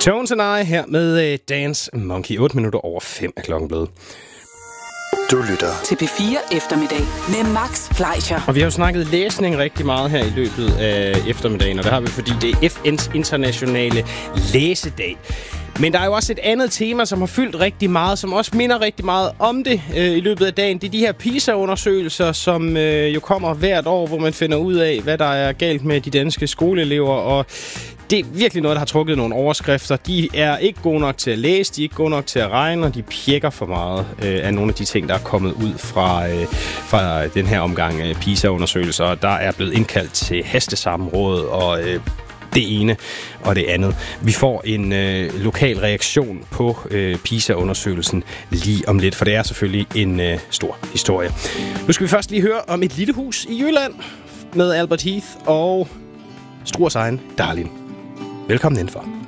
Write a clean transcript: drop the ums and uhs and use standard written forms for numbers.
Tones and I her med Dance Monkey. 8 minutter over 5 er klokken blevet. Du lytter til P4 Eftermiddag med Max Fleischer. Og vi har jo snakket læsning rigtig meget her i løbet af eftermiddagen, og det har vi, fordi det er FN's internationale læsedag. Men der er jo også et andet tema, som har fyldt rigtig meget, som også minder rigtig meget om det i løbet af dagen. Det er de her PISA-undersøgelser, som jo kommer hvert år, hvor man finder ud af, hvad der er galt med de danske skoleelever. Og det er virkelig noget, der har trukket nogle overskrifter. De er ikke gode nok til at læse, de er ikke gode nok til at regne, og de pjekker for meget af nogle af de ting, der er kommet ud fra den her omgang PISA-undersøgelser. Der er blevet indkaldt til hastesamråd og det ene og det andet. Vi får en lokal reaktion på PISA-undersøgelsen lige om lidt, for det er selvfølgelig en stor historie. Nu skal vi først lige høre om et lille hus i Jylland med Albert Heath og Struers egen Darlin. Velkommen indenfor.